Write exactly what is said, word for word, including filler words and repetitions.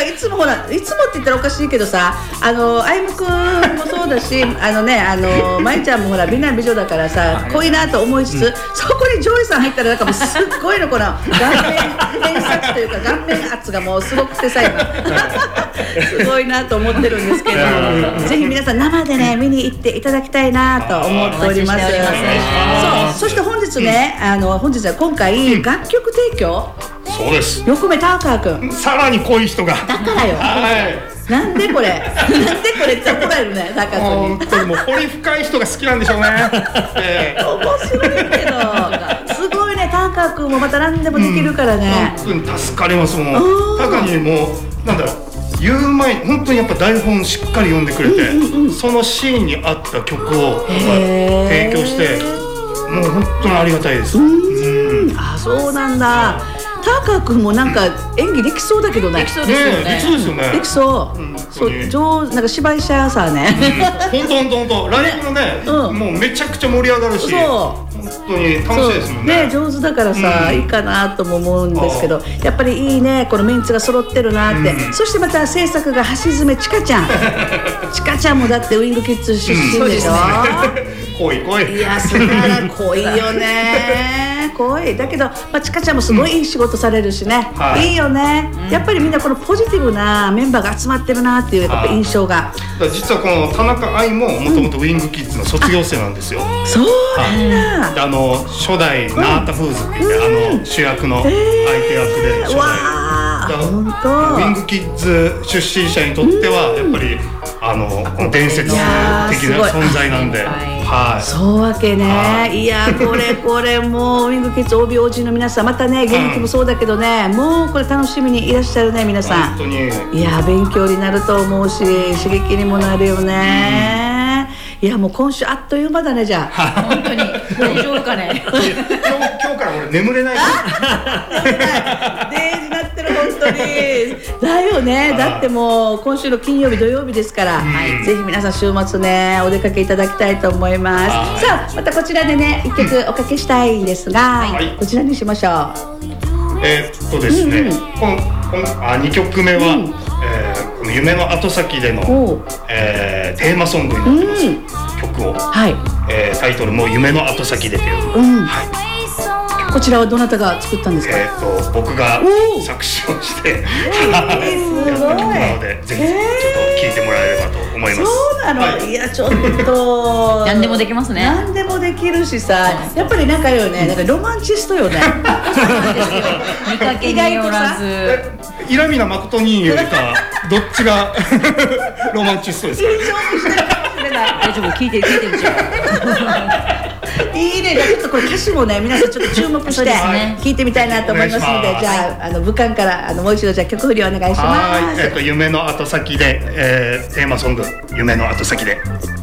いつもほらいつもって言ったらおかしいけどさ、あのあいむくんもそうだし、あのね、あのまいちゃんもほら美男美女だからさ、濃いなと思いつつ、うん、そこにジョイさん入ったらなんかもうすっごいのこの顔面偏差値というか顔面圧がもうすごくてさ、今すごいなと思ってるんですけど、ぜひ皆さん生でね見に行っていただきたいなと思っております。そう、そして本日ね、あの本日は今回楽曲提供、 そうです。 よくめターカー君、 さらに濃い人が。 だからよ。はい。なんでこれ。なんでこれって怒られるね、ターカー君に。 本当にもう掘り深い人が好きなんでしょうね。えー、 面白いけど、すごいね、ターカー君もまた何でもできるからね。 うん、本当に助かりますもん。ターカーにもうなんだろう。言う前に本当にやっぱ台本しっかり読んでくれて、うんうんうん、そのシーンに合った曲を提供して、もう本当にありがたいです。うんうん、あ、そうなんだ。ターカー君もなんか演技できそうだけどね。 できそうですよね。 できそうですよね。 できそう。うん、そう、上なんか芝居者さね。 本当本当本当。ライブもね、うん、もうめちゃくちゃ盛り上がるし。そう。本当に楽しいですもんね。 ね、上手だからさ、うん、いいかなとも思うんですけど、やっぱりいいね、このメンツが揃ってるなって。うん、そしてまた制作が橋爪千佳ちゃん。千佳ちゃんもだってウイングキッズ出身でしょ。 濃い濃い。 いや、それから濃いよね。濃い。だけど、まあ千佳ちゃんもすごいいい仕事されるしね。うん、はい、いいよね。うん、やっぱりみんなこのポジティブなメンバーが集まってるなっていうやっぱ印象が。 実はこの田中愛ももともとウイングキッズの卒業生なんですよ。 うん、そうなんだ。 あの初代ナータフーズって言って、あの主役の相手役で初代。 わー、本当。 ウイングキッズ出身者にとってはやっぱりあの伝説的な存在なんで。はい、 そうわけね。いや、これこれもうウイングキッズ オービーオージー の皆さん、またね現役もそうだけどね、うん、もうこれ楽しみにいらっしゃるね皆さん。 本当にいや勉強になると思うし刺激にもなるよね。うん、いやもう今週あっという間だね。じゃあ本当に大丈夫かね。 今日今日から俺眠れない。 デージなってる本当に。だよね。だってもう今週の金曜日土曜日ですから、はい、ぜひ皆さん週末ねお出かけいただきたいと思います。さあまたこちらでね一曲おかけしたいんですが、はい、こちらにしましょう。 えー、っとですね、うんうん、こんこんあにきょくめは、うん、えー、この夢の後先での、えー、テーマソングになってます、うん、曲を、はい、えー、タイトルも夢の後先でという、うん、はい、 こちらはどなたが作ったんですか？ えー、と僕が作詞をして、 えー、 やった曲なので、ぜひちょっと聴いてもらえればと思います。 そうなの、はい、いやちょっと何でもできますね。 何でもできるしさ、やっぱり仲良いね、なんかロマンチストよね。 見かけによらず。 イラミナ誠によりかどっちがロマンチストですか？ いい勝負してるかもしれない。 大丈夫、聞いてる聞いてるじゃん。 いいね。じゃあちょっとこれ歌詞もね皆さんちょっと注目して聞いてみたいなと思いますので、じゃああの武漢からあのもう一度じゃあ曲振りお願いします。 はい、えっと夢の後先で、えー、テーマソング夢の後先で。